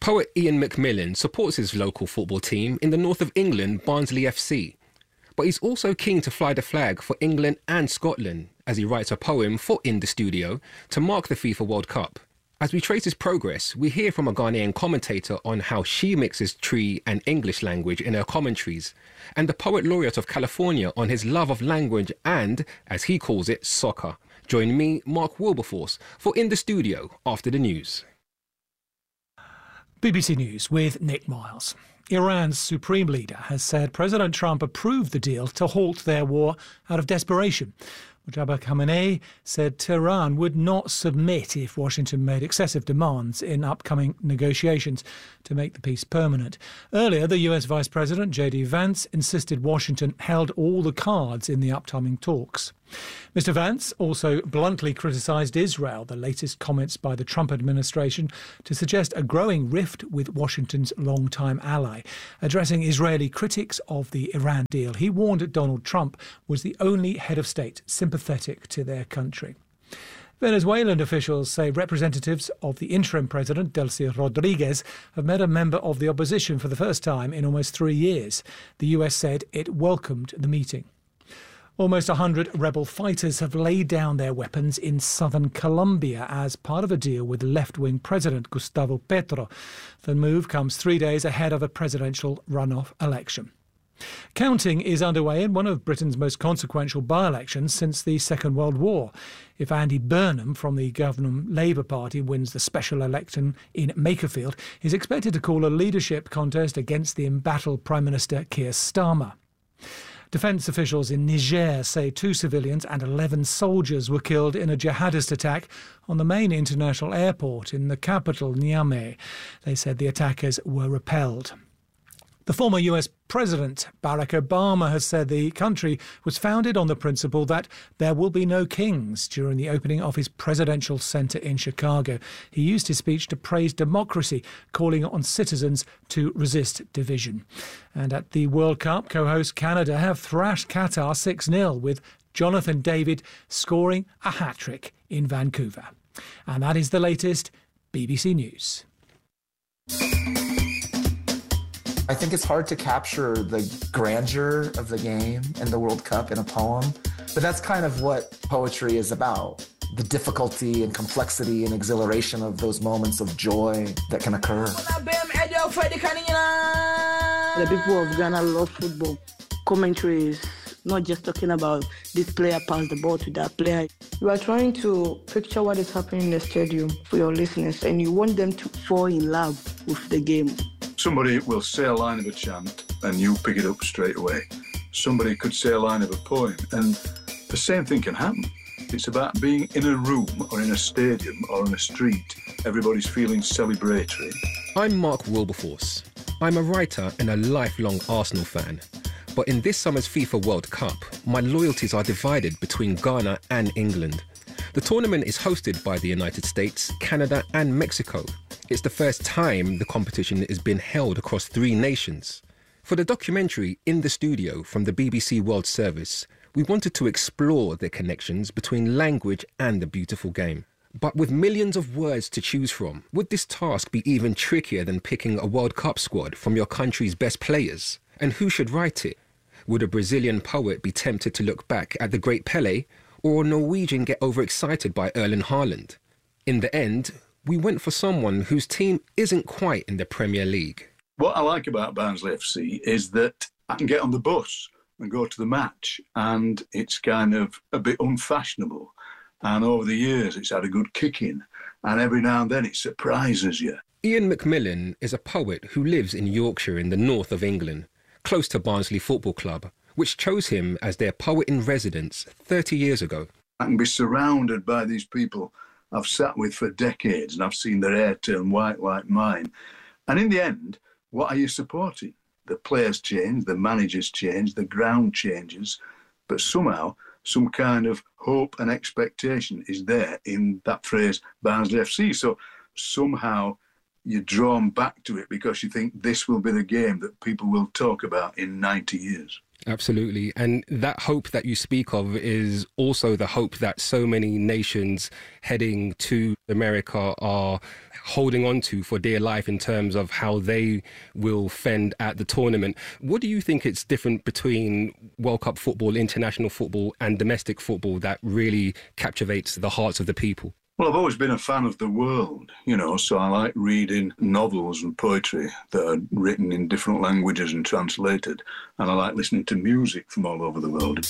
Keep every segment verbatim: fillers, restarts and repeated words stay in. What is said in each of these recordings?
Poet Ian McMillan supports his local football team in the north of England, Barnsley F C. But he's also keen to fly the flag for England and Scotland as he writes a poem for In the Studio to mark the FIFA World Cup. As we trace his progress, we hear from a Ghanaian commentator on how she mixes Tree and English language in her commentaries, and the Poet Laureate of California on his love of language and, as he calls it, soccer. Join me, Mark Wilberforce, for In the Studio after the news. B B C News with Nick Miles. Iran's supreme leader has said President Trump approved the deal to halt their war out of desperation. Mojtaba Khamenei said Tehran would not submit if Washington made excessive demands in upcoming negotiations to make the peace permanent. Earlier, the U S Vice President, J D Vance, insisted Washington held all the cards in the upcoming talks. Mister Vance also bluntly criticised Israel, the latest comments by the Trump administration to suggest a growing rift with Washington's longtime ally. Addressing Israeli critics of the Iran deal, he warned that Donald Trump was the only head of state sympathetic to their country. Venezuelan officials say representatives of the interim president, Delcy Rodriguez, have met a member of the opposition for the first time in almost three years. The U S said it welcomed the meeting. Almost one hundred rebel fighters have laid down their weapons in southern Colombia as part of a deal with left-wing President Gustavo Petro. The move comes three days ahead of a presidential runoff election. Counting is underway in one of Britain's most consequential by-elections since the Second World War. If Andy Burnham from the Government Labour Party wins the special election in Makerfield, he's expected to call a leadership contest against the embattled Prime Minister Keir Starmer. Defence officials in Niger say two civilians and eleven soldiers were killed in a jihadist attack on the main international airport in the capital, Niamey. They said the attackers were repelled. The former U S President Barack Obama has said the country was founded on the principle that there will be no kings during the opening of his presidential center in Chicago. He used his speech to praise democracy, calling on citizens to resist division. And at the World Cup, co-host Canada have thrashed Qatar six nil, with Jonathan David scoring a hat-trick in Vancouver. And that is the latest B B C News. I think it's hard to capture the grandeur of the game and the World Cup in a poem, but that's kind of what poetry is about. The difficulty and complexity and exhilaration of those moments of joy that can occur. The people of Ghana love football. Commentary is not just talking about this player passed the ball to that player. You are trying to picture what is happening in the stadium for your listeners, and you want them to fall in love with the game. Somebody will say a line of a chant and you pick it up straight away. Somebody could say a line of a poem and the same thing can happen. It's about being in a room or in a stadium or on a street. Everybody's feeling celebratory. I'm Mark Wilberforce. I'm a writer and a lifelong Arsenal fan. But in this summer's FIFA World Cup, my loyalties are divided between Ghana and England. The tournament is hosted by the United States, Canada and Mexico. It's the first time the competition has been held across three nations. For the documentary In the Studio from the B B C World Service, we wanted to explore the connections between language and the beautiful game. But with millions of words to choose from, would this task be even trickier than picking a World Cup squad from your country's best players? And who should write it? Would a Brazilian poet be tempted to look back at the great Pelé, or a Norwegian get overexcited by Erling Haaland? In the end, we went for someone whose team isn't quite in the Premier League. What I like about Barnsley F C is that I can get on the bus and go to the match, and it's kind of a bit unfashionable. And over the years, it's had a good kick-in, and every now and then it surprises you. Ian McMillan is a poet who lives in Yorkshire in the north of England, close to Barnsley Football Club, which chose him as their poet-in-residence thirty years ago. I can be surrounded by these people I've sat with for decades, and I've seen their hair turn white like mine. And in the end, what are you supporting? The players change, the managers change, the ground changes, but somehow some kind of hope and expectation is there in that phrase, Barnsley F C. So somehow you're drawn back to it because you think this will be the game that people will talk about in ninety years. Absolutely. And that hope that you speak of is also the hope that so many nations heading to America are holding on to for dear life in terms of how they will fend at the tournament. What do you think it's different between World Cup football, international football and domestic football that really captivates the hearts of the people? Well, I've always been a fan of the world, you know, so I like reading novels and poetry that are written in different languages and translated, and I like listening to music from all over the world.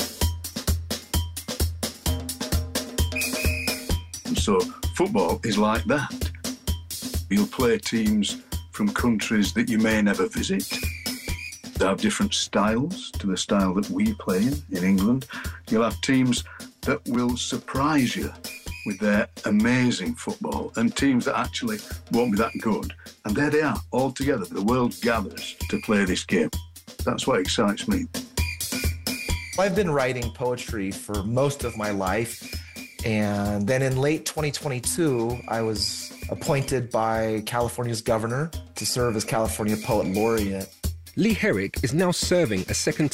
And so football is like that. You'll play teams from countries that you may never visit. They have different styles to the style that we play in, in England. You'll have teams that will surprise you with their amazing football, and teams that actually won't be that good. And there they are, all together. The world gathers to play this game. That's what excites me. I've been writing poetry for most of my life, and then in late twenty twenty-two, I was appointed by California's governor to serve as California Poet Laureate. Lee Herrick is now serving a second